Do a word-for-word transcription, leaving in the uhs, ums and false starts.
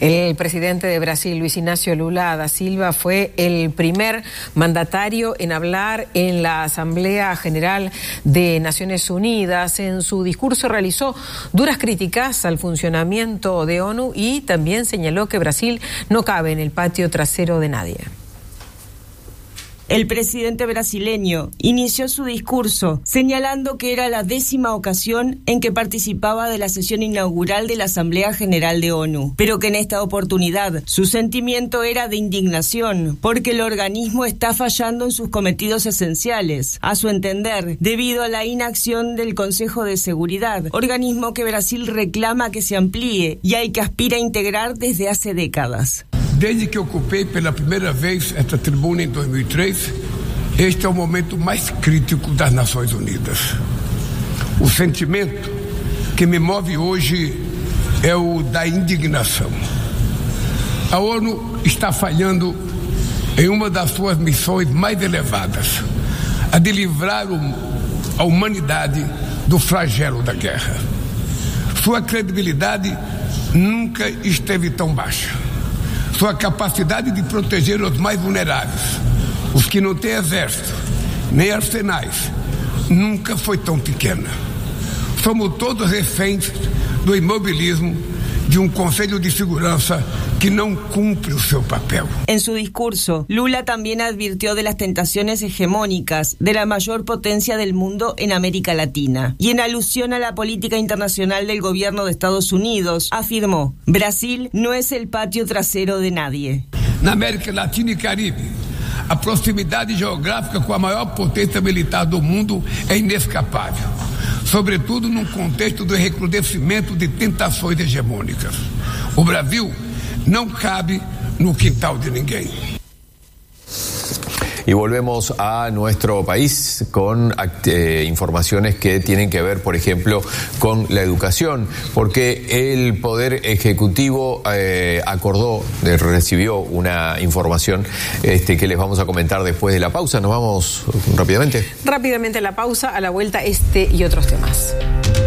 El presidente de Brasil, Luis Ignacio Lula da Silva, fue el primer mandatario en hablar en la Asamblea General de Naciones Unidas. En su discurso realizó duras críticas al funcionamiento de ONU y también señaló que Brasil no cabe en el patio trasero de nadie. El presidente brasileño inició su discurso señalando que era la décima ocasión en que participaba de la sesión inaugural de la Asamblea General de ONU, pero que en esta oportunidad su sentimiento era de indignación porque el organismo está fallando en sus cometidos esenciales, a su entender, debido a la inacción del Consejo de Seguridad, organismo que Brasil reclama que se amplíe y hay que aspira a integrar desde hace décadas. Desde que ocupei pela primeira vez esta tribuna em dois mil e três, este é o momento mais crítico das Nações Unidas. O sentimento que me move hoje é o da indignação. A ONU está falhando em uma das suas missões mais elevadas, a de livrar a humanidade do flagelo da guerra. Sua credibilidade nunca esteve tão baixa. Sua capacidade de proteger os mais vulneráveis, os que não têm exército, nem arsenais, nunca foi tão pequena. Somos todos reféns do imobilismo de um Conselho de Segurança que no cumple su papel. En su discurso, Lula también advirtió de las tentaciones hegemónicas de la mayor potencia del mundo en América Latina. Y en alusión a la política internacional del gobierno de Estados Unidos, afirmó: Brasil no es el patio trasero de nadie. Na América Latina e Caribe, a proximidade geográfica com a maior potência militar do mundo é inescapável, sobretudo num contexto do recrudescimento de tentações hegemônicas. O Brasil no cabe no quintal de ninguém. Y volvemos a nuestro país con eh, informaciones que tienen que ver, por ejemplo, con la educación, porque el Poder Ejecutivo eh, acordó, eh, recibió una información este, que les vamos a comentar después de la pausa. Nos vamos rápidamente. Rápidamente a la pausa, a la vuelta este y otros temas.